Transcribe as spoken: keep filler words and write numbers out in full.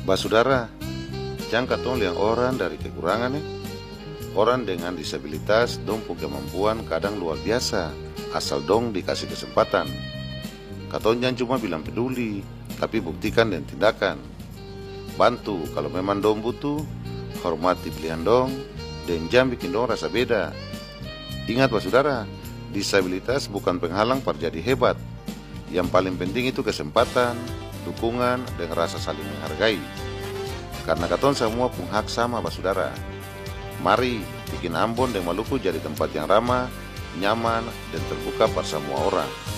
Basudara, jangan katong liang orang dari kekurangan nih. Orang dengan disabilitas dong punya kemampuan kadang luar biasa, asal dong dikasih kesempatan. Katong jangan cuma bilang peduli, tapi buktikan dan tindakan. Bantu kalau memang dong butuh, hormati pilihan dong, dan jangan bikin dong rasa beda. Ingat basudara, disabilitas bukan penghalang pada jadi hebat. Yang paling penting itu kesempatan, dukungan, dan rasa saling menghargai. Karena katong semua punya hak sama basudara. Mari bikin Ambon dan Maluku jadi tempat yang ramah, nyaman, dan terbuka pada semua orang.